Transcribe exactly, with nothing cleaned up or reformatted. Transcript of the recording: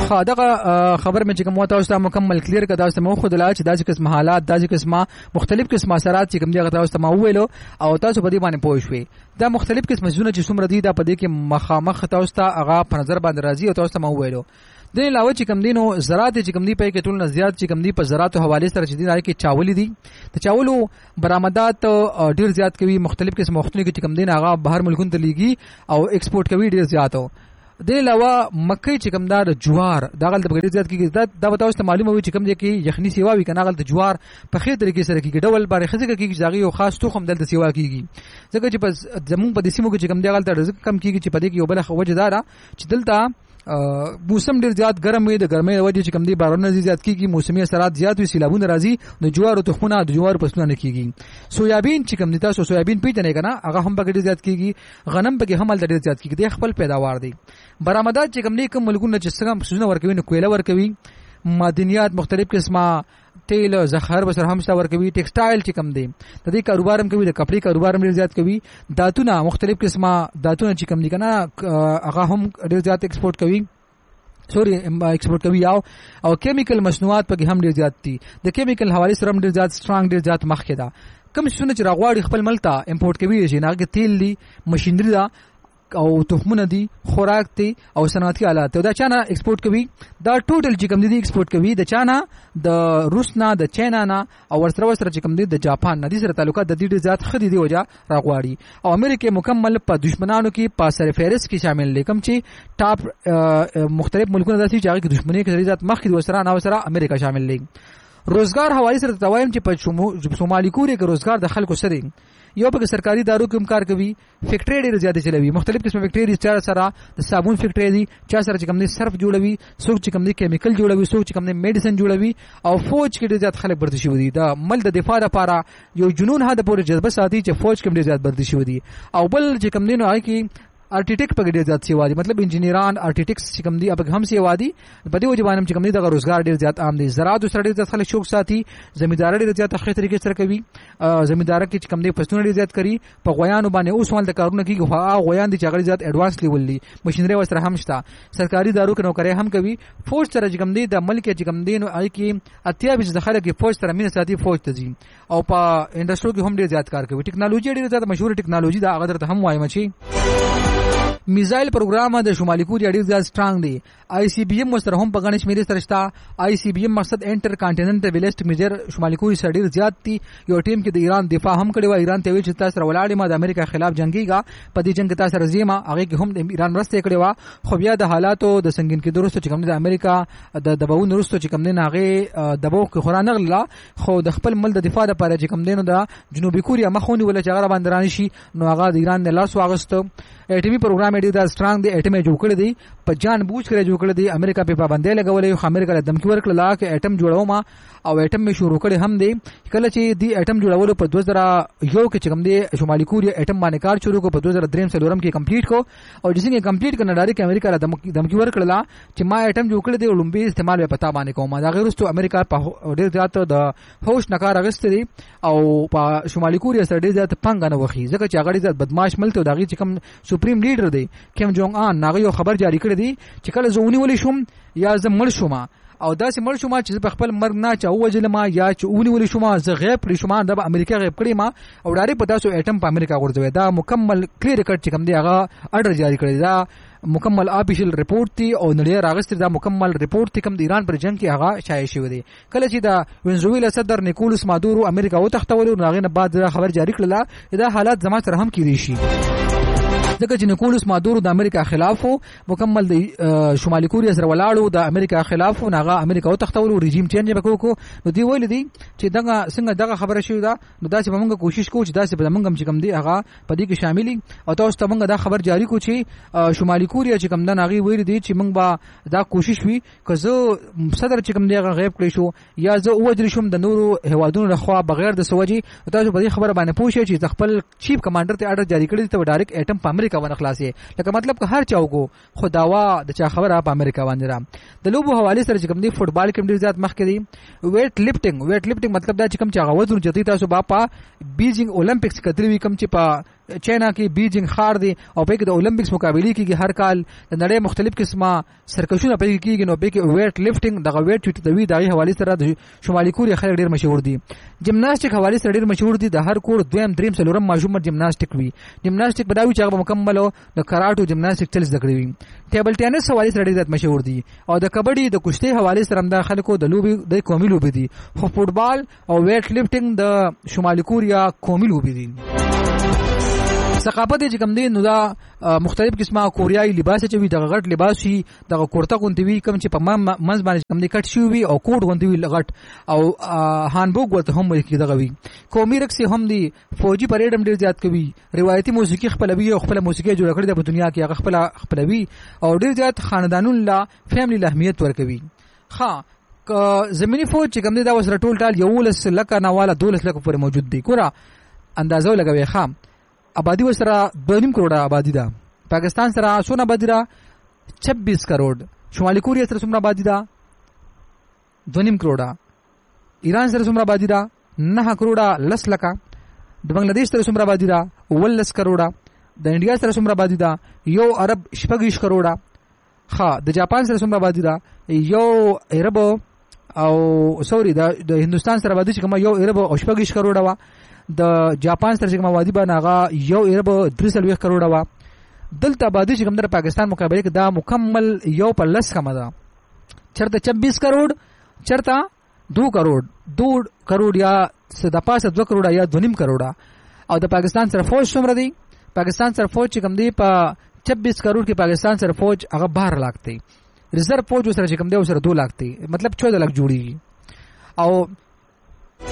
ها دغه خبر مې چې کوم تاسو ته مکمل کلیر کړه تاسو مو خو دلته داسې قسم حالات داسې قسمه مختلف قسم اثرات چې کوم دی تاسو ته مو ویلو او تاسو په دې باندې پوه شئ دا مختلف قسم زونه چې څومره دي دا په دې کې مخامخ تاسو ته هغه په نظر باندې راځي او تاسو ته مو ویلو د علاوه چې کوم دینو زراعت چې کوم دی په کې ټول نه زیات چې کوم دی په زراعت حواله سره چې دی راځي کې چاولې دي د چاولو برآمدات ډیر زیات کوي مختلف قسم مختلف چې کوم دین هغه بهر ملکونو ته لیږي او ایکسپورټ کوي ډیر زیات د علاوه مکې چې کوم دا د جوار دا غل د ډیر زیات کیږي دا د تاسو ته معلومه وي چې کوم دی کې یخني سیوا وي کنه غل د جوار په خې طریقې سره کیږي ډول بارې خزه کیږي ځاغي او خاص توخم دلته سیوا کیږي ځکه چې په زمون په دسیمو کې چې کوم دی غل د رزق کم کیږي چې په دې کې یو بل وجه دارا چې دلته موسم ډیر زیات ګرم وي د ګرمۍ وجه چې کم دی بارونه زیات کیږي موسمي اثرات زیات وي سیلابونه راځي د جوارو تخمونه د جوارو فصلونه نه کیږي سویابین چې کم دی تاسو سویابین پیژنې کنه هغه هم بګډ زیات کیږي غنم بګې هم ډیر زیات کیږي د خپل پیداوار دي برآمدات چې کم دی کوم ملکونه چې څنګه سوزونه ورکوي نو کویله ورکوي معدنیات مختلف قسمه تیل زخر بسر هم شته ورکوي ټیکسټایل چې کم دی د دې کاروبار هم کوي د کپڑے کاروبار هم ډیر زیات کوي داتونه مختلف قسمه داتونه چې کم دي کنه هغه هم ډیر زیات ایکسپورټ کوي سوري ایکسپورټ کوي او او کیمیکل مصنوعات په هم ډیر زیات دي د کیمیکل حواله سره هم ډیر زیات سترونګ ډیر زیات مخکې ده کوم څه چې راغواړي خپل ملک ته امپورټ کوي چې ناګه تیل دي ماشينري ده او تخمونه دي خوراک دي او صنعتي آلات دا چانه ایکسپورټ کوي دا ټوټل چې کوم دي ایکسپورټ کوي د چانه د روس نه د چاینا نه او ورسره ورسره چې کوم دي د جاپان نه دي سره تعلقات د دې ډیر زیات خدي دی وجه راغواړي او امریکا مکمل په دشمنانو کې په سر فهرست کې شامل لیکم چې ټاپ مختلف ملکونه داسې چې هغه کې دشمنی کې ډیر زیات مخ کې وسره نه وسره امریکا شامل لګ روزګار حواله سره توایم چې په شمالي کوریا کې روزګار د خلکو سره یو په سرکاري دارو کې کار کوي فیکټری ډیر زیات چلوي مختلف قسم فیکټری چې سره د صابون فیکټری دي چې سره چې کوم دي صرف جوړوي څوک چې کوم دي کیمیکل جوړوي څوک چې کوم دي میډیسن جوړوي او فوج کې ډیر زیات خلک برتي شوی دي د مل د دفاع لپاره یو جنون هدا پورې جذبه ساتي چې فوج کې ډیر زیات برتي شوی دي او بل چې کوم دي نو هغه کې ارټیټیک په ډیر زیات سیوا دي مطلب انجینران ارټیټیکس چې کوم دي اب هم سیوا دي په دې وجه باندې چې کوم دي د روزګار ډیر زیات عام دي زراعت سره ډیر زیات خلک شوق ساتي زمیندار ډیر زیات ښه طریقې سره کوي زمیندار کې چې کوم دي فصلونه ډیر زیات کوي په غویانو باندې اوس ول د کارونه کوي هغه غویان دي چې هغه زیات اډوانس لیول دي ماشينري وسره هم شته سرکاري دارو کې نوکري هم کوي فوج سره چې کوم دي د ملک چې کوم دي نو اې کې اتیا به د خلک فوج سره مینه ساتي فوج ته ځي او په انډستری کې هم ډیر زیات کار کوي ټکنالوژي ډیر زیات مشهور ټکنالوژي دا هغه درته هم وایم چې میزایل پروګرام د شمالي کوریا ډیر زیات سترونګ دی آی سی بی ایم سره هم په غنښ مېری سره شته آی سی بی ایم مقصد انټر کانټیننټل بیلسټ میجر شمالي کوریا سره ډیر زیات دی یو ټیم کې د ایران دفاع هم کړی و ایران ته ویل چې تاسو ولاړې ما د امریکا خلاف جنگيګا په دې جنگ کې تاسو رزيما هغه کې هم د ایران مرسته کړې و خو بیا د حالاتو د سنگین کې درسته چې کوم د امریکا د دباو نرسته چې کوم نه هغه دباو کې خورانه غلا خو د خپل مل د دفاع لپاره چې کوم دینو د جنوبي کوریا مخونی ولا چې هغه باندې رانشي نو هغه د ایران نه لاس واغستو اټمی پروګرام ډیر دا سترونګ دی اټمی جوړ کړی دی په جان بوج کړی جوړ کړی دی امریکا په پابندۍ لګولې خو امریکا له دمکی ورکړه لا کې اټم جوړو ما او اټم می شروع کړی هم دی کله چې دی اټم جوړولو په دوه زره یو کې چې کوم دی شمالي کوریا اټم باندې کار شروع کو په دوه زره درې سلورم کې کمپلیټ کو او چې څنګه کمپلیټ کړه ډایرکټ امریکا له دمکی دمکی ورکړه لا چې ما اټم جوړ کړی دی لومبي استعمال په پتا باندې کوم دا غیر واستو امریکا په ډیر زیات د هوش نکار اغستري او په شمالي کوریا سره ډیر زیات پنګ نه وخی ځکه چې هغه زیات بدمعاش ملته دا غي چې کوم سپریم لیډر دی کیم جونګ ان ناغه یو خبر جاری کړی دی چې کله زونی ولې شوم یا زه مړ شوم او داسې مړ شوم چې په خپل مرګ نه چا وجل ما یا چې اونی ولې شوم زه غیب کړی شوم د امریکا غیب کړی ما او ډاري په تاسو اټم په امریکا ورځوي دا مکمل کلیر کټ چې کوم دی هغه اډر جاری کړی دا مکمل آفیشل رپورت دی او نړۍ راغستر دا مکمل رپورت دی کوم د ایران پر جنگ کې هغه شایع شوی دی کله چې دا وینزویلا صدر نیکولس مادورو امریکا و تختولو راغې نه بعد خبر جاری کړل دا حالات زما سره هم کیږي شي ځکه چې نیکولس مادورو د امریکا خلاف مکمل د شمالي کوریا سره ولاړو د امریکا خلاف هغه امریکا او تختولو رژیم چینج وکړو نو دی ویل دي چې دغه څنګه دغه خبره شوې ده نو داسې به موږ کوشش کوو چې داسې به موږ هم چې کوم دی هغه په دې کې شاملي او تاسو ته موږ دا خبر جاری کوو چې شمالي کوریا چې کوم د ناغي ویل دي چې موږ به دا کوشش وي که زه صدر چې کوم دی هغه غیب کړی شو یا زه اوجر شوم د نورو هوادونو لخوا بغیر د سوجي تاسو په دې خبره باندې پوه شئ چې خپل چیف کمانډر ته اډر جاری کړی ته ډایرکټ اټم په امریکا باندې خلاصي لکه مطلب که هر چا وګو خو داوا د چا خبره په امریکا باندې را د لوبو حواله سره چې کوم دی فوتبال کې ډیر زیات مخ کې دی ویټ لفټینګ ویټ لفټینګ مطلب دا چې کوم چا غوځون جدي تاسو با په بیجینګ اولمپکس کتري وی کوم چې په چاینا کې بیجینګ ښار دی او په کې د اولمپکس مقابله کېږي هر کال د نړۍ مختلف قسمه سرکشونه په کې کېږي نو په کې ویټ لفټینګ دغه ویټ چې دوی دغه حواله سره د شمالي کوریا خلک ډیر مشهور دي جمناستیک حواله سره ډیر مشهور دي د هر کور دویم دریم څلورم ماشوم جمناستیک وي جمناستیک بداوي چې هغه مکمل د کراټو جمناستیک چل زده کړی وي ټیبل ټینس حواله سره ډیر مشهور دي او د کبډي د کشتي حواله سره د خلکو د لوبي د قومي لوبي دي خو فوټبال او ویټ لفټینګ د شمالي کوریا قومي لوبي دي ثقافت چې کوم دی نو دا مختلف قسمه کوریایي لباس چې وي دغه غټ لباس شي دغه کورته غونډي وي کوم چې په منځ باندې کوم دی کټ شي وي او کوټ غونډي وي لغټ او هانبوک ورته هم وي دغه وي قومي رقص هم دی فوجي پریډ هم ډیر زیات کوي روایتي موسیقي خپلوي او خپل موسیقي جوړ کړی د دنیا کې هغه خپل خپلوي او ډیر زیات خاندانونو لا فیملی له اهمیت ورکوي ها زمینی فوج چې کوم دی دا وسره ټول ټال یو لس لکه نواله دولس لکه پورې موجود دی ګوره اندازو لګوي خام آبادی و سره دو نیم کروڑه آبادی ده پاکستان سره څونه آبادی ده چھبیس کروڑ شمالي کوریا سره څومره آبادی ده دو نیم کروڑه ایران سره څومره آبادی ده نه کروڑه لس لکه د بنگلاديش سره څومره آبادی ده ولس کروڑه د انډیا سره څومره آبادی ده یو عرب شپږ کروڑه ها د جاپان سره څومره آبادی ده یو عرب او سوري د هندستان سره آبادی کوم یو عرب او شپږ کروڑه وا د جاپان سره کوم آبادی باندې هغه یو عرب درې سلوي کروڑه وا دلته آبادی چې کوم د پاکستان مقابله کې دا مکمل یو په لس کم ده چرته چھبیس کروڑ چرته دو کروڑ دو کروڑ یا د پاسه دو کروڑ یا دو نیم کروڑ او د پاکستان سره فوج څومره دی پاکستان سره فوج چې کوم دی په چھبیس کروڑ کې پاکستان سره فوج هغه بارہ لاکھ دی ریزرو فوج سره چې کوم دی سره دو لاکھ دی مطلب چودہ لاکھ جوړیږي او